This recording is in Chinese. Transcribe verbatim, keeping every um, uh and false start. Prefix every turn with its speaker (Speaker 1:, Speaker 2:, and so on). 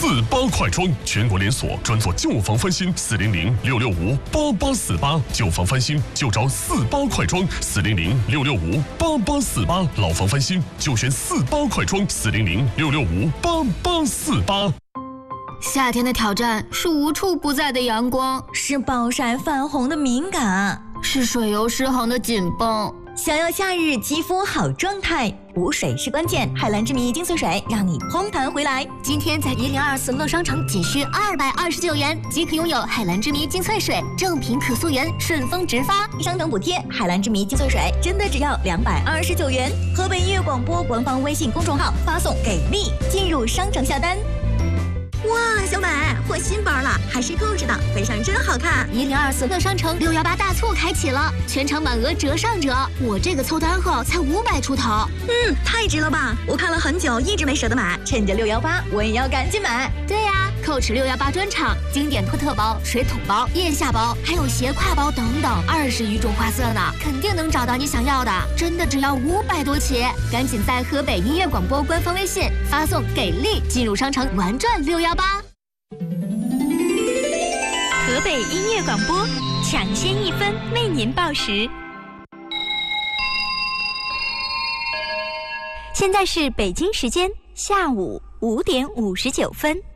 Speaker 1: 四八快装，全国连锁，专做旧房翻新。四零零六六五八八四八，旧房翻新就找四八快装。四零零六六五八八四八，老房翻新就选四八快装。四零零六六五八八四八。
Speaker 2: 夏天的挑战是无处不在的阳光，
Speaker 3: 是暴晒泛红的敏感，
Speaker 2: 是水油失衡的紧绷。
Speaker 3: 想要夏日肌肤好状态，补水是关键。海蓝之谜精粹水让你嘭弹回来。
Speaker 2: 今天在一零二四乐商城仅需二百二十九元即可拥有海蓝之谜精粹水，正品可溯源，顺丰直发，
Speaker 3: 商城补贴。海蓝之谜精粹水真的只要两百二十九元。河北音乐广播官方微信公众号发送给力，进入商城下单。哇，小美，换新包了，还是购置的，背上真好看。
Speaker 2: 一零二四乐商城六幺八大促开启了，全场满额折上折，我这个凑单后才五百出头。
Speaker 3: 嗯，太值了吧！我看了很久，一直没舍得买，趁着六幺八，我也要赶紧买。
Speaker 2: 对呀、啊，蔻驰六幺八专场，经典托特包、水桶包、腋下包，还有斜挎包等等，二十余种花色呢，肯定能找到你想要的。真的只要五百多起，赶紧在河北音乐广播官方微信发送给力，进入商城玩转六幺八。
Speaker 4: 河北音乐广播，抢先一分为您报时。现在是北京时间下午五点五十九分。